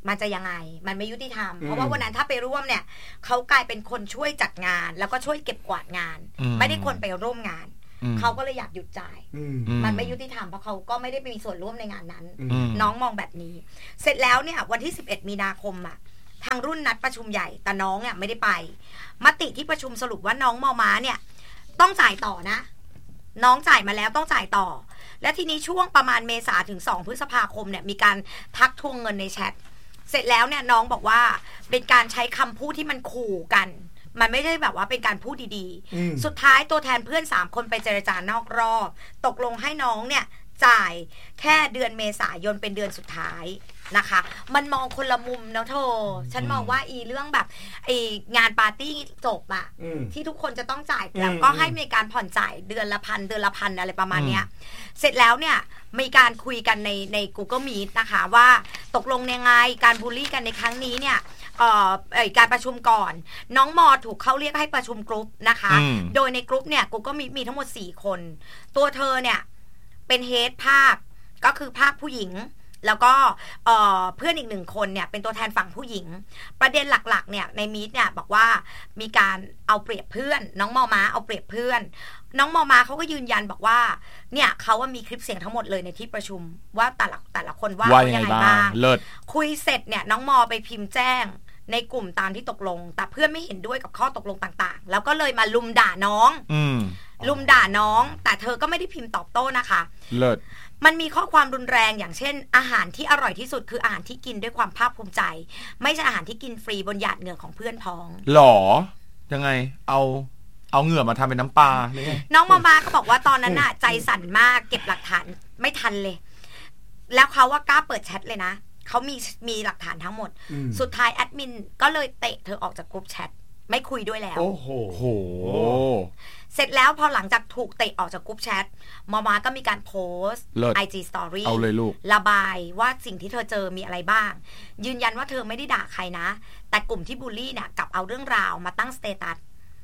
มันจะยังไงมันไม่ยุติธรรมเพราะว่าวันนั้นถ้าไปร่วมเนี่ยเขากลายเป็นคนช่วยจัดงานแล้วก็ช่วยเก็บกวาดงานไม่ได้คนไปร่วมงานเขาก็เลยอยากหยุดจ่ายมันไม่ยุติธรรมเพราะเขาก็ไม่ได้มีส่วนร่วมในงานนั้นน้องมองแบบนี้เสร็จแล้วเนี่ยวันที่11มีนาคมอ่ะทางรุ่นนัดประชุมใหญ่แต่น้องอ่ะไม่ได้ไปมติที่ประชุมสรุปว่าน้องมอม้าเนี่ยต้องจ่ายต่อนะน้องจ่ายมาแล้วต้องจ่ายต่อและทีนี้ช่วงประมาณเมษาถึง2พฤษภาคมเนี่ยมีการทักทวงเงินในแชทเสร็จแล้วเนี่ยน้องบอกว่าเป็นการใช้คำพูดที่มันขู่กันมันไม่ได้แบบว่าเป็นการพูดดีๆสุดท้ายตัวแทนเพื่อน3คนไปเจรจานอกรอบตกลงให้น้องเนี่ยจ่ายแค่เดือนเมษายนเป็นเดือนสุดท้ายนะคะมันมองคนละมุมเนาะโธ่ฉันมองว่าเรื่องแบบงานปาร์ตี้จบอะที่ทุกคนจะต้องจ่ายแล้วก็ให้มีการผ่อนจ่ายเดือนละพันอะไรประมาณเนี้ยเสร็จแล้วเนี่ยมีการคุยกันใน Google Meet นะคะว่าตกลงยังไงการบูลลี่กันในครั้งนี้เนี่ยการประชุมก่อนน้องมอถูกเข้าเรียกให้ประชุมกรุ๊ปนะคะโดยในกรุ๊ปเนี่ย Google Meet มีทั้งหมด4คนตัวเธอเนี่ยเป็นเฮดภาคก็คือภาคผู้หญิงแล้วก็เพื่อนอีก1คนเนี่ยเป็นตัวแทนฝั่งผู้หญิงประเด็นหลักๆเนี่ยในมีตเนี่ยบอกว่ามีการเอาเปรียบเพื่อนน้องมอม้าเอาเปรียบเพื่อนน้องมอม้าเขาก็ยืนยันบอกว่าเนี่ยเขาว่ามีคลิปเสียงทั้งหมดเลยในที่ประชุมว่าแต่ละคนว่ายังไงบ้างคุยเสร็จเนี่ยน้องมอไปพิมพ์แจ้งในกลุ่มตามที่ตกลงแต่เพื่อนไม่เห็นด้วยกับข้อตกลงต่างๆแล้วก็เลยมาลุมด่าน้องแต่เธอก็ไม่ได้พิมพ์ตอบโต้นะคะมันมีข้อความรุนแรงอย่างเช่นอาหารที่อร่อยที่สุดคืออาหารที่กินด้วยความภาคภูมิใจไม่ใช่อาหารที่กินฟรีบนหยาดเหงื่อของเพื่อนพ้องหรอยังไงเอาเหงื่อมาทำเป็นน้ำปลาน้องมาก็บอกว่าตอนนั้นน่ะใจสั่นมากเก็บหลักฐานไม่ทันเลยแล้วเขาว่ากล้าเปิดแชทเลยนะเขามีหลักฐานทั้งหมดสุดท้ายแอดมินก็เลยเตะเธอออกจากกลุ่มแชทไม่คุยด้วยแล้วโอ้โหเสร็จแล้วพอหลังจากถูกเตะออกจากกลุ่มแชทมอม้าก็มีการโพสต์ IG Story เอาเลยลูกระบายว่าสิ่งที่เธอเจอมีอะไรบ้างยืนยันว่าเธอไม่ได้ด่าใครนะแต่กลุ่มที่บูลลี่เนี่ยกลับเอาเรื่องราวมาตั้งสเตตัส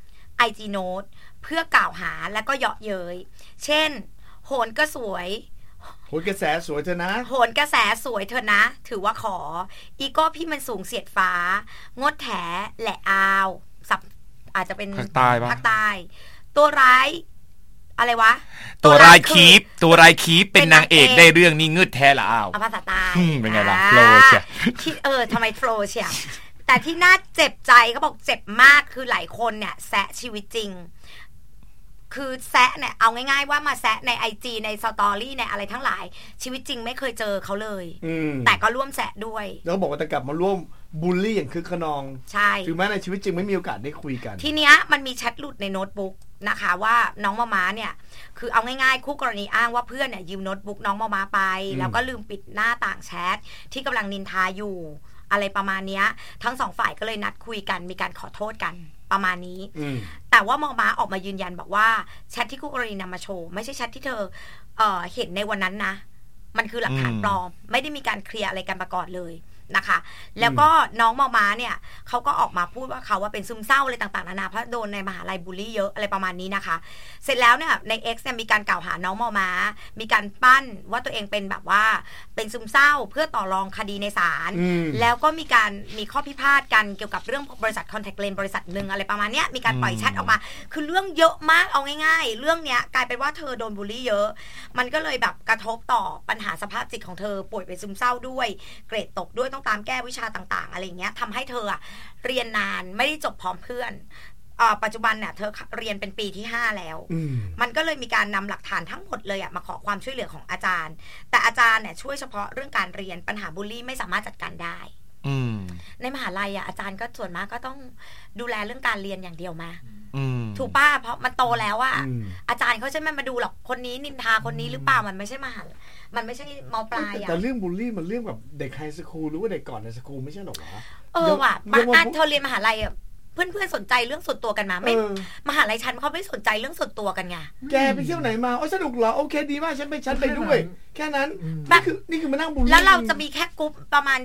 IG Note เพื่อกล่าวหาและก็เยาะเย้ยเช่นโหนก็สวยโหนกระแสสวยเธอนะโหนกระแสสวยเธอนะถือว่าขออีโก้พี่มันสูงเสียดฟ้างดแถแหละอาวอาจจะเป็นภาคใต้ตัวร้ายอะไรวะตัวร้ายคีปเป็นนางเอกได้เรื่องนี้งึดแท้ละอ้าวภาษาใต้เป็นไงล่ะโฟลเชียทำไมโฟลเชียแต่ที่น่าเจ็บใจเขาบอกเจ็บมากคือหลายคนเนี่ยแซะชีวิตจริงคือแซะเนี่ยเอาง่ายๆว่ามาแซะใน IG ในสตอรี่ในอะไรทั้งหลายชีวิตจริงไม่เคยเจอเขาเลยแต่ก็ร่วมแซะด้วยแล้วบอกว่าจะกลับมาร่วมบูลลี่อย่างคึกขนองใช่ถึงแม้ในชีวิตจริงไม่มีโอกาสได้คุยกันทีเนี้ยมันมีแชทหลุดในโน้ตบุ๊กนะคะว่าน้องมะม้าเนี่ยคือเอาง่ายๆคู่กรณีอ้างว่าเพื่อนเนี่ยยืมโน้ตบุ๊กน้องมะม้าไปแล้วก็ลืมปิดหน้าต่างแชทที่กำลังนินทาอยู่อะไรประมาณเนี้ยทั้งสองฝ่ายก็เลยนัดคุยกันมีการขอโทษกันประมาณนี้แต่ว่ามอม้าออกมายืนยันบอกว่าแชทที่คู่กรณีนำมาโชว์ไม่ใช่แชทที่เธอเห็นในวันนั้นนะมันคือหลักฐานปลอมไม่ได้มีการเคลียร์อะไรกันมาก่อนเลยนะคะแล้วก็น้องมอม้าเนี่ยเขาก็ออกมาพูดว่าเขาว่าเป็นซึมเศร้าอะไรต่างๆนานาเพราะโดนในมหาลัยบูลลี่เยอะอะไรประมาณนี้นะคะเสร็จแล้วเนี่ยใน X เนี่ยมีการกล่าวหาน้องมอม้ามีการปั้นว่าตัวเองเป็นแบบว่าเป็นซึมเศร้าเพื่อต่อรองคดีในศาลแล้วก็มีข้อพิพาทกันเกี่ยวกับเรื่องบริษัท Contact Lens บริษัทนึงอะไรประมาณเนี้ยมีการปล่อยแชทออกมาคือเรื่องเยอะมากเอาง่ายๆเรื่องเนี้ยกลายเป็นว่าเธอโดนบูลลี่เยอะมันก็เลยแบบกระทบต่อปัญหาสภาพจิตของเธอป่วยเป็นซึมเศร้าด้วยเกรดตกด้วยต้องตามแก้วิชาต่างๆอะไรเงี้ยทำให้เธอเรียนนานไม่ได้จบพร้อมเพื่อนปัจจุบันเนี่ยเธอเรียนเป็นปีที่5แล้วมันก็เลยมีการนำหลักฐานทั้งหมดเลยมาขอความช่วยเหลือของอาจารย์แต่อาจารย์เนี่ยช่วยเฉพาะเรื่องการเรียนปัญหาบูลลี่ไม่สามารถจัดการได้ในมหาลัยอาจารย์ก็ส่วนมากก็ต้องดูแลเรื่องการเรียนอย่างเดียวมาถูกป้าเพราะมันโตแล้วอาจารย์เขาใช่ไหมมาดูหรอกคนนี้นินทาคนนี้หรือเปล่ามันไม่ใช่มันไม่ใช่ม.ปลายแต่เรื่องบูลลี่มันเรื่องแบบเด็กไฮสคูลหรือว่าเด็กก่อนในสคูลไม่ใช่หรอวะว่ะบางอันเธอเรียนมหาลัยเพื่อนๆสนใจเรื่องส่วนตัวกันมาไม่มหาลัยฉันเขาไม่สนใจเรื่องส่วนตัวกันไงแกไปเที่ยวไหนมาสนุกเหรอโอเคดีมากฉันไปด้วยแค่นั้นนี่คือมานั่งบูลลี่แล้วเราจะมีแค่กลุ่มประมาณ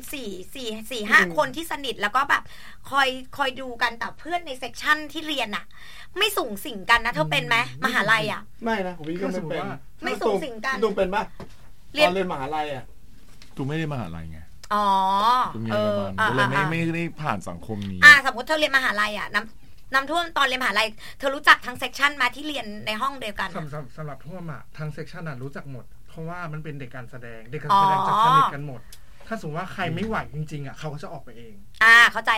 4-5 คนที่สนิทแล้วก็แบบคอยดูกันแต่เพื่อนในเซกชันที่เรียนไม่สูงสิงกันนะเธอเป็นไหมมหาลัยไม่นะผมก็ไม่เป็นไม่สูงสิงกันตูเป็นป่ะเรียนมหาลัยตูไม่ได้มหาลัยไงอ๋อเป็นเยอรมันก็เลยไม่ได้ผ่านสังคมนี้สมมติเธอเรียนมหาลัยน้ำท่วมตอนเรียนมหาลัยเธอรู้จักทั้งเซกชันมาที่เรียนในห้องเดียวกันสำหรับท่วมทางเซกชันรู้จักหมดเพราะว่ามันเป็นเด็กการแสดงจะสนิทกันหมดถ้าสมมติว่าใครไม่ไหวจริงๆเขาก็จะออกไปเองเข้าใจ